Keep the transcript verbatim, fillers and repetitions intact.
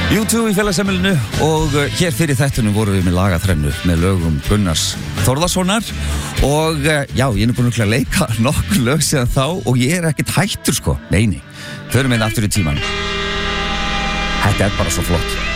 jú tvö í félagsamilinu og hér fyrir þættunum vorum við með lagaþrennu með lögum Gunnars Þórðarssonar og já, ég er búin að leika nokkur lög síðan þá og ég er ekkert hættur sko, neini, förum við aftur í tíman. Þetta er bara svo flott.